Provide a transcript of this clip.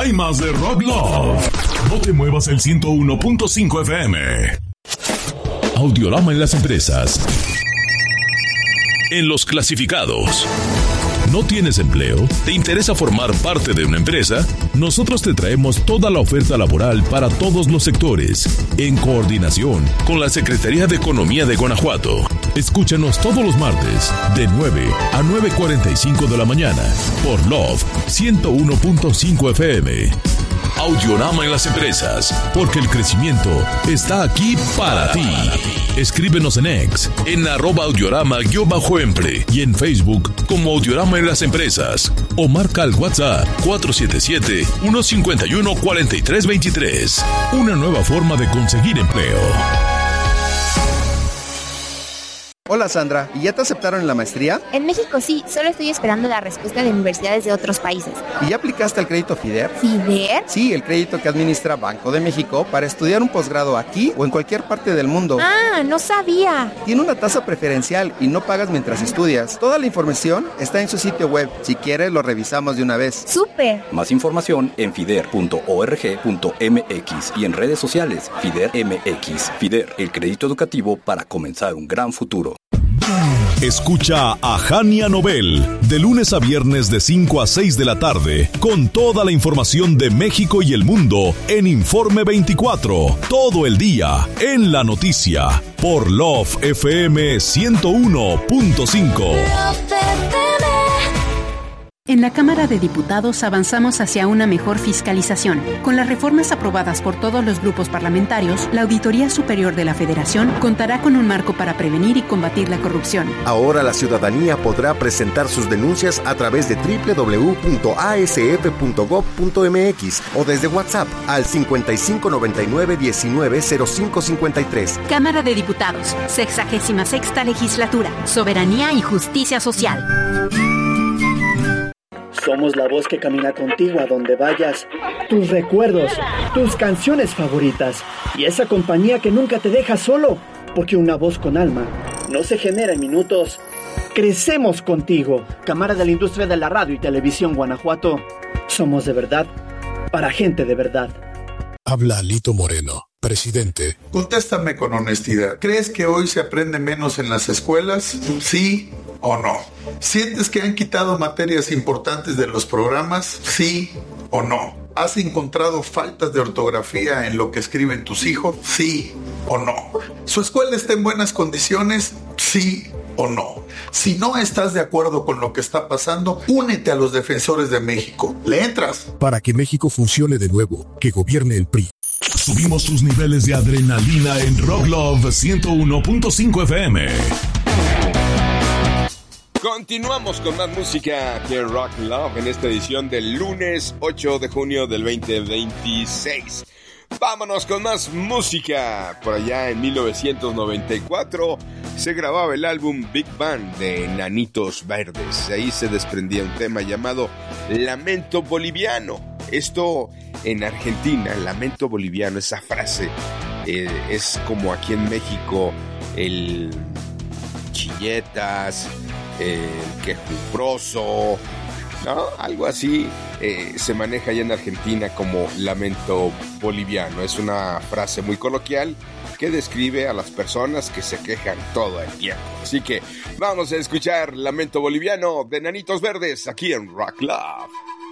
hay más de Rock Love. No te muevas el 101.5 FM. Audiorama en las empresas. En los clasificados. ¿No tienes empleo? ¿Te interesa formar parte de una empresa? Nosotros te traemos toda la oferta laboral para todos los sectores, en coordinación con la Secretaría de Economía de Guanajuato. Escúchanos todos los martes, de 9 a 9:45 de la mañana, por Love 101.5 FM. Audiorama en las empresas, porque el crecimiento está aquí para ti. Escríbenos en X, en @audiorama_empre y en Facebook como Audiorama en las empresas. O marca al WhatsApp 477-151-4323. Una nueva forma de conseguir empleo. Hola Sandra, ¿y ya te aceptaron en la maestría? En México sí, solo estoy esperando la respuesta de universidades de otros países. ¿Y ya aplicaste al crédito FIDER? ¿FIDER? Sí, el crédito que administra Banco de México para estudiar un posgrado aquí o en cualquier parte del mundo. Ah, no sabía. Tiene una tasa preferencial y no pagas mientras estudias. Toda la información está en su sitio web. Si quieres, lo revisamos de una vez. ¡Súper! Más información en fider.org.mx y en redes sociales FIDER MX. FIDER, el crédito educativo para comenzar un gran futuro. Escucha a Jania Nobel de lunes a viernes de 5 a 6 de la tarde con toda la información de México y el mundo en Informe 24, todo el día en la noticia por Love FM 101.5. En la Cámara de Diputados avanzamos hacia una mejor fiscalización. Con las reformas aprobadas por todos los grupos parlamentarios, la Auditoría Superior de la Federación contará con un marco para prevenir y combatir la corrupción. Ahora la ciudadanía podrá presentar sus denuncias a través de www.asf.gov.mx o desde WhatsApp al 5599-190553. Cámara de Diputados, 66ª Legislatura, Soberanía y Justicia Social. Somos la voz que camina contigo a donde vayas, tus recuerdos, tus canciones favoritas y esa compañía que nunca te deja solo, porque una voz con alma no se genera en minutos. Crecemos contigo. Cámara de la Industria de la Radio y Televisión Guanajuato. Somos de verdad, para gente de verdad. Habla Alito Moreno, presidente. Contéstame con honestidad. ¿Crees que hoy se aprende menos en las escuelas? ¿Sí o no? ¿Sientes que han quitado materias importantes de los programas? ¿Sí o no? ¿Has encontrado faltas de ortografía en lo que escriben tus hijos? ¿Sí o no? ¿Su escuela está en buenas condiciones? ¿Sí o no? Si no estás de acuerdo con lo que está pasando, únete a los defensores de México. ¿Le entras? Para que México funcione de nuevo, que gobierne el PRI. Subimos tus niveles de adrenalina en Rock Love 101.5 FM. Continuamos con más música que Rock Love en esta edición del lunes 8 de junio del 2026. Vámonos con más música. Por allá en 1994 se grababa el álbum Big Band de Enanitos Verdes. Ahí se desprendía un tema llamado Lamento Boliviano. Esto en Argentina, Lamento Boliviano, esa frase es como aquí en México el chilletas, el quejumbroso, ¿no? Algo así se maneja allá en Argentina como lamento boliviano. Es una frase muy coloquial que describe a las personas que se quejan todo el tiempo. Así que vamos a escuchar Lamento Boliviano de Enanitos Verdes aquí en Rock Love.